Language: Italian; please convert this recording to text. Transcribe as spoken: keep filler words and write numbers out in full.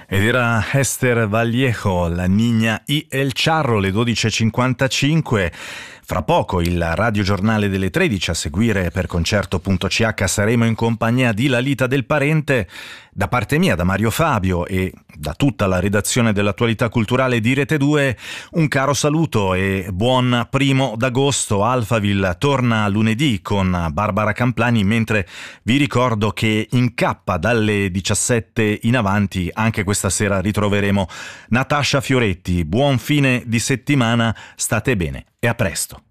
Ed era Esther Vallejo, la Niña y el Charro, le dodici e cinquantacinque. Fra poco il radiogiornale delle tredici, a seguire per concerto punto c h saremo in compagnia di Lalita Del Parente. Da parte mia, da Mario Fabio e da tutta la redazione dell'attualità culturale di Rete due, un caro saluto e buon primo d'agosto. Alphaville torna lunedì con Barbara Camplani, mentre vi ricordo che in K dalle diciassette in avanti anche questa sera ritroveremo Natascia Fioretti. Buon fine di settimana, state bene e a presto.